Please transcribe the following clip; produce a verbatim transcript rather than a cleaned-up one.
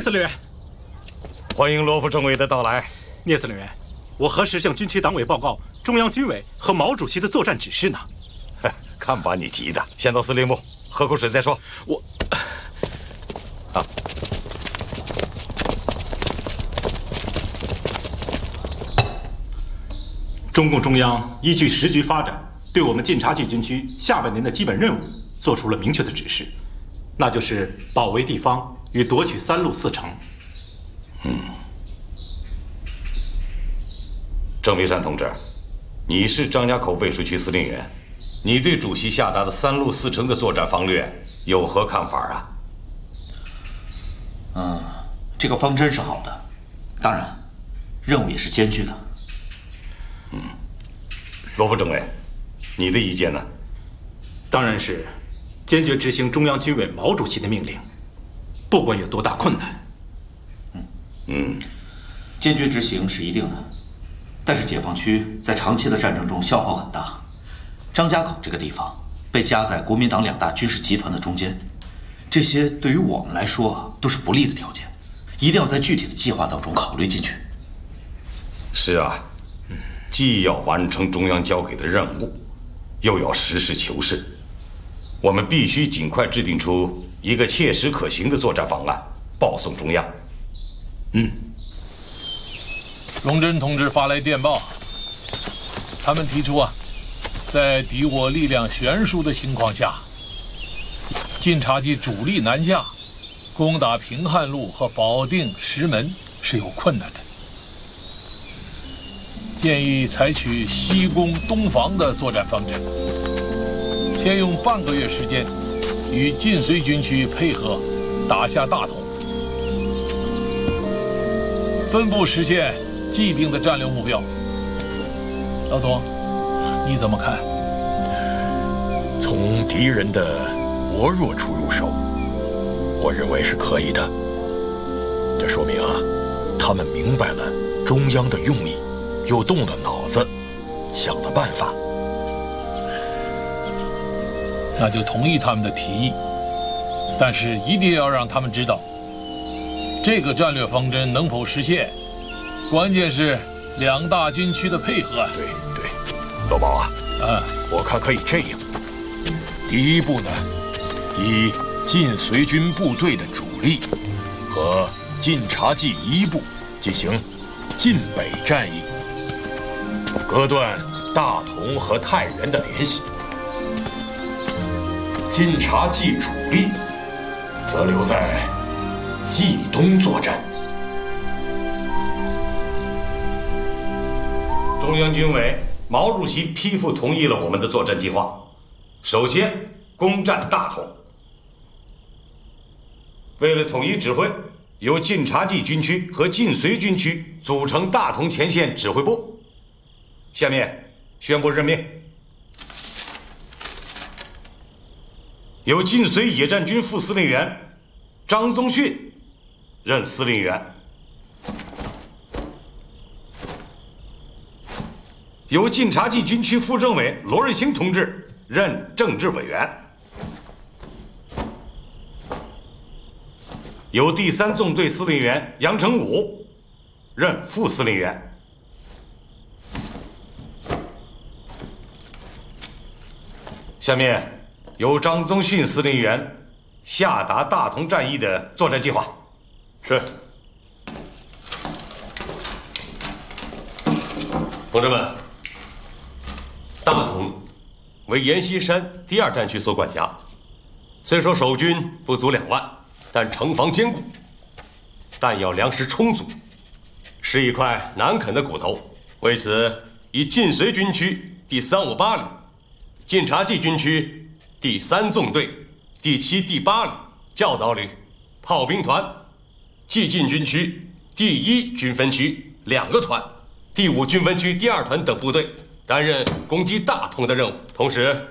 司令员， 欢迎罗副政委的到来。 聂司令员，我何时向军区党委报告中央军委和毛主席的作战指示呢？ 看把你急的，先到司令部喝口水再说。 我， 啊， 中共中央依据时局发展，对我们晋察冀军区下半年的基本任务做出了明确的指示，那就是保卫地方与夺取三路四城。 嗯，郑维山同志，你是张家口卫戍区司令员，你对主席下达的三路四城的作战方略有何看法啊？ 嗯，这个方针是好的，当然，任务也是艰巨的。 嗯，罗副政委，你的意见呢？ 当然是坚决执行中央军委毛主席的命令，不管有多大困难。 嗯嗯， 坚决执行是一定的，但是解放区在长期的战争中消耗很大，张家口这个地方被夹在国民党两大军事集团的中间，这些对于我们来说都是不利的条件，一定要在具体的计划当中考虑进去。 是啊，既要完成中央交给的任务，又要实事求是，我们必须尽快制定出一个切实可行的作战方案，报送中央。 嗯。 荣臻同志发来电报，他们提出啊，在敌我力量悬殊的情况下，晋察冀主力南下，攻打平汉路和保定、石门是有困难的。建议采取西攻东防的作战方针，先用半个月时间与晋绥军区配合，打下大同，分步实现既定的战略目标。老总，你怎么看？ 从敌人的薄弱处入手，我认为是可以的。这说明啊，他们明白了中央的用意，又动了脑子，想了办法。 那就同意他们的提议，但是一定要让他们知道，这个战略方针能否实现，关键是两大军区的配合。 对对，罗宝啊， 啊， 我看可以这样。第一步呢，以晋绥军部队的主力和晋察冀一部进行晋北战役，割断大同和太原的联系。晋察冀主力则留在冀东作战。 中央军委毛主席批复同意了我们的作战计划。首先，攻占大同。为了统一指挥，由晋察冀军区和晋绥军区组成大同前线指挥部。下面宣布任命：由晋绥野战军副司令员张宗逊任司令员，由晋察冀军区副政委罗瑞卿同志任政治委员，由第三纵队司令员杨成武任副司令员。下面由张宗逊司令员下达大同战役的作战计划。 是。同志们，大同为阎锡山第二战区所管辖，虽说守军不足两万，但城防坚固，弹药粮食充足，是一块难啃的骨头。为此，以晋绥军区第三五八旅、晋察冀军区第三纵队、第七、第八旅、教导旅、炮兵团、冀晋军区第一军分区两个团、第五军分区第二团等部队担任攻击大同的任务，同时